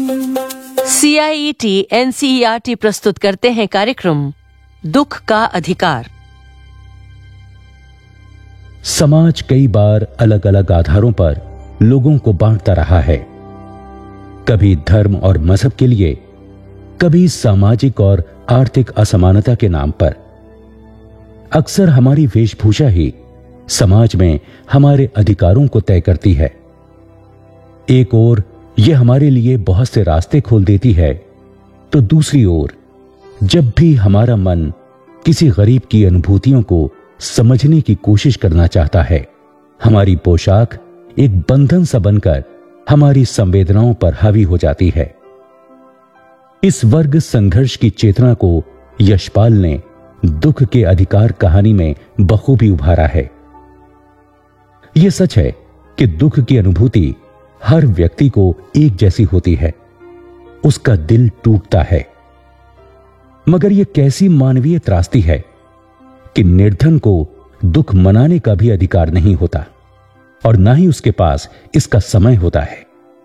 CIET NCERT प्रस्तुत करते हैं कार्यक्रम दुख का अधिकार। समाज कई बार अलग अलग आधारों पर लोगों को बांटता रहा है, कभी धर्म और मजहब के लिए, कभी सामाजिक और आर्थिक असमानता के नाम पर। अक्सर हमारी वेशभूषा ही समाज में हमारे अधिकारों को तय करती है। एक ओर यह हमारे लिए बहुत से रास्ते खोल देती है, तो दूसरी ओर जब भी हमारा मन किसी गरीब की अनुभूतियों को समझने की कोशिश करना चाहता है, हमारी पोशाक एक बंधन सा बनकर हमारी संवेदनाओं पर हावी हो जाती है। इस वर्ग संघर्ष की चेतना को यशपाल ने दुख के अधिकार कहानी में बखूबी उभारा है। यह सच है कि दुख की अनुभूति हर व्यक्ति को एक जैसी होती है, उसका दिल टूटता है, मगर यह कैसी मानवीय त्रासदी है कि निर्धन को दुख मनाने का भी अधिकार नहीं होता और ना ही उसके पास इसका समय होता है।